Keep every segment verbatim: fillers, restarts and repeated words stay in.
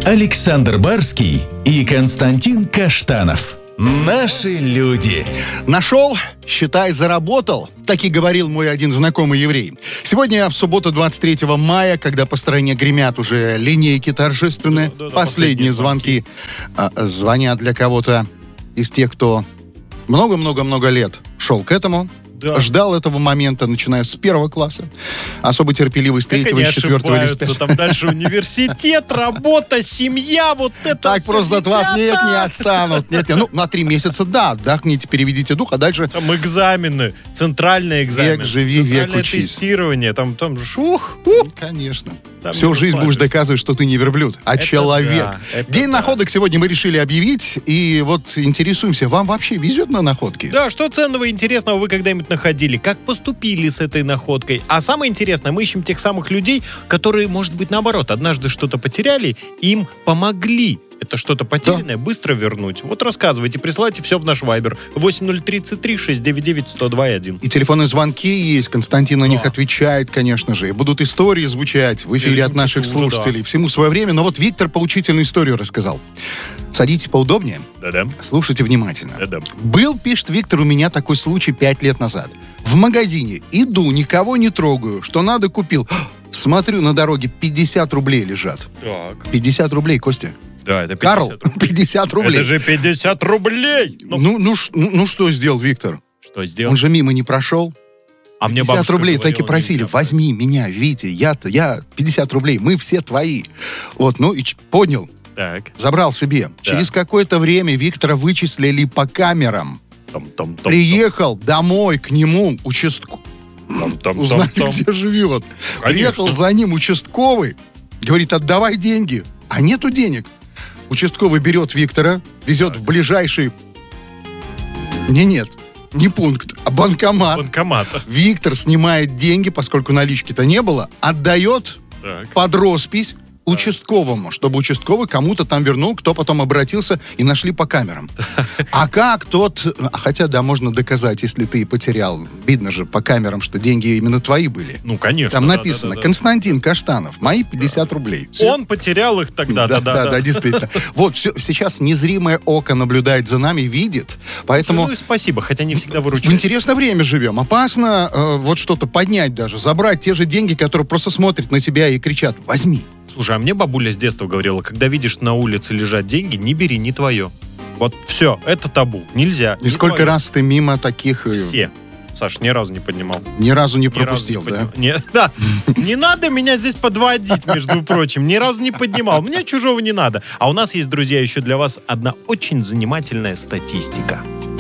Александр Барский и Константин Каштанов. Наши люди. Нашел, считай, заработал. Так и говорил мой один знакомый еврей. Сегодня, в субботу, двадцать третьего мая, когда по стране гремят уже линейки торжественные, да, да, да, последние звонки, звонки а, звонят для кого-то из тех, кто много-много-много лет шел к этому. Да. Ждал этого момента, начиная с первого класса. Особо терпеливый с третьего, с четвертого или с пятого. Там дальше университет, работа, семья, вот это Так все, просто ребята. от вас нет, не отстанут. Нет, нет. Ну, на три месяца, да, отдохните, переведите дух, а дальше... Там экзамены, центральный экзамен. Век живи, век учись. Центральное тестирование, там, там шух, ух. Конечно. Там всю жизнь будешь доказывать, что ты не верблюд, а это человек. Да, День да. находок сегодня мы решили объявить. И вот интересуемся, вам вообще везет на находки? Да, что ценного и интересного вы когда-нибудь находили? Как поступили с этой находкой? А самое интересное, мы ищем тех самых людей, которые, может быть, наоборот, однажды что-то потеряли, им помогли это что-то потерянное, да. быстро вернуть. Вот рассказывайте, присылайте все в наш вайбер. восемь ноль три три шесть девять девять сто два один. И телефонные звонки есть, Константин на да. них отвечает, конечно же. И будут истории звучать в эфире Я от наших слушателей. Да. Всему свое время. Но вот Виктор поучительную историю рассказал. Садитесь поудобнее. Да-да. Слушайте внимательно. Да-да. Был, пишет Виктор, у меня такой случай пять лет назад. В магазине иду, никого не трогаю. Что надо, купил. Смотрю, на дороге пятьдесят рублей лежат. Так. пятьдесят рублей, Костя. Да, это пятьдесят Карл, рублей. пятьдесят рублей. Это же пятьдесят рублей! Ну, ну, ну, ну, ну что сделал Виктор? Что сделал? Он же мимо не прошел. А мне пятьдесят рублей говорила, так и просили. нельзя. Возьми меня, Витя, я-то, я пятьдесят рублей, мы все твои. Вот, ну и ч- поднял. Так. Забрал себе. Да. Через какое-то время Виктора вычислили по камерам. Там, там, там, Приехал там. домой к нему участковый. Узнали, там, там. где живет. Конечно. Приехал за ним участковый. Говорит, отдавай деньги. А нету денег. Участковый берет Виктора, везет так. в ближайший... Не, нет, не пункт, а банкомат. Банкомата. Виктор снимает деньги, поскольку налички-то не было, отдает так. под роспись участковому, чтобы участковый кому-то там вернул, кто потом обратился и нашли по камерам. А как тот... Хотя, да, можно доказать, если ты потерял. Видно же по камерам, что деньги именно твои были. Ну, конечно. Там да, написано, да, да, да. Константин Каштанов, мои пятьдесят да. рублей. Все. Он потерял их тогда. Да, да, да, да, да, действительно. Вот, все, сейчас незримое око наблюдает за нами, видит, поэтому... Ну и спасибо, хотя не всегда выручает. В интересное время живем. Опасно э, вот что-то поднять даже, забрать те же деньги, которые просто смотрят на тебя и кричат, возьми. Слушай, а мне бабуля с детства говорила, когда видишь на улице лежат деньги, не бери, не твое. Вот все, это табу, нельзя. И сколько твое. раз ты мимо таких... Все. Саш, ни разу не поднимал. Ни разу не пропустил, ни разу да? не не, да? Не надо меня здесь подводить, между прочим. Ни разу не поднимал. Мне чужого не надо. А у нас есть, друзья, еще для вас одна очень занимательная статистика.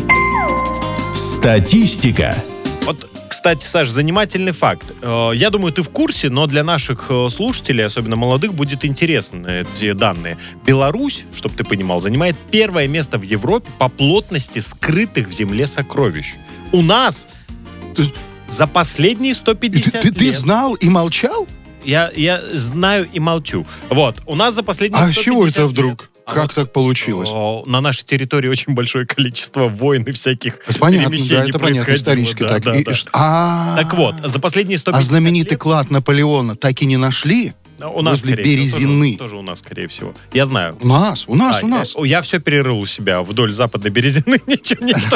Статистика. Вот, кстати, Саш, занимательный факт. Я думаю, ты в курсе, но для наших слушателей, особенно молодых, будет интересны эти данные. Беларусь, чтобы ты понимал, занимает первое место в Европе по плотности скрытых в земле сокровищ. У нас ты... за последние сто пятьдесят ты, лет... Ты знал и молчал? Я, я знаю и молчу. Вот, у нас за последние а сто пятьдесят чего это вдруг? Лет... Как а вот, так получилось? О, на нашей территории очень большое количество войн и всяких это понятно, перемещений да, это понятно, исторически да, так. Да, и, да. А, так вот, за последние сто пятьдесят А знаменитый лет... клад Наполеона так и не нашли? У нас, возле Березины. Всего, тоже, тоже у нас, скорее всего. Я знаю. У нас, у нас, а, у нас. Я, я все перерыл у себя вдоль западной Березины. Ничего нет.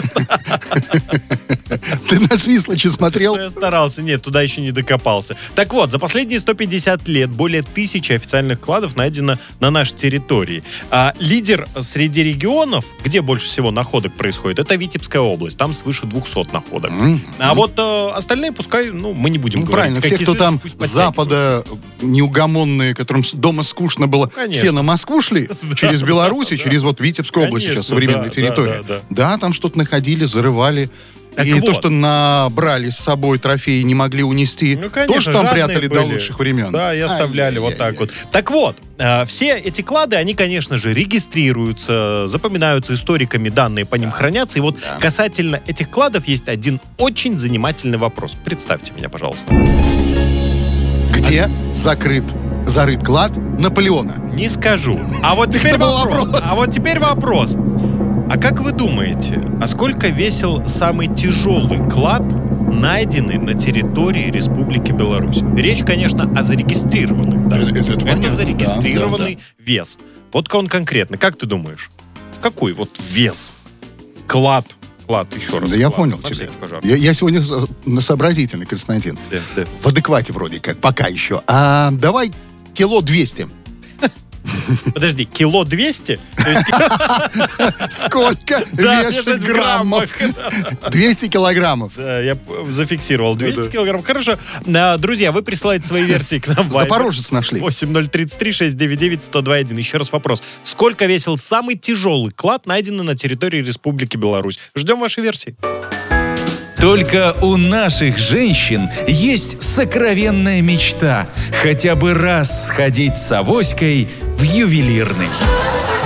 Ты на Свислочи смотрел? Я старался. Нет, туда еще не докопался. Так вот, за последние сто пятьдесят лет более тысячи официальных кладов найдено на нашей территории. А лидер среди регионов, где больше всего находок происходит, это Витебская область. Там свыше двухсот находок. Mm-hmm. А вот э, остальные, пускай, ну, мы не будем ну, говорить. Правильно, все, кто там с запада неугомонные, которым дома скучно было, конечно. Все на Москву шли, через Беларусь и через вот Витебскую область сейчас, современная территория. Да, там что-то находили, зарывали. Так и вот. То, что набрали с собой трофеи, не могли унести, ну, конечно, тоже там прятали были. До лучших времен. Да, и оставляли вот так вот. Так вот, э, все эти клады, они, конечно же, регистрируются, запоминаются историками, данные по ним хранятся. И вот да. касательно этих кладов есть один очень занимательный вопрос. Представьте меня, пожалуйста. Где а... закрыт, зарыт клад Наполеона? Не скажу. А вот теперь вопрос. А вот теперь вопрос. А как вы думаете, а сколько весил самый тяжелый клад, найденный на территории Республики Беларусь? Речь, конечно, о зарегистрированных. Да? Это, это, это зарегистрированный да, да, да. вес. Вот он конкретно, как ты думаешь? Какой вот вес? Клад. Клад, еще раз. Да я клад. понял На тебя. всякий Я, я сегодня с- сообразительный, Константин. Да, да. В адеквате вроде как, пока еще. А давай кило двести. Подожди, кило двести? То есть Сколько Да, вешать вешать граммов? граммов. двести килограммов. Да, я п- зафиксировал. двести Да-да. килограмм. Хорошо. А, Друзья, вы присылаете свои версии к нам в Viber. Запорожец нашли. восемь ноль тридцать три шестьсот девяносто девять сто два один. Еще раз вопрос. Сколько весил самый тяжелый клад, найденный на территории Республики Беларусь? Ждем вашей версии. Только у наших женщин есть сокровенная мечта хотя бы раз сходить с авоськой в ювелирный.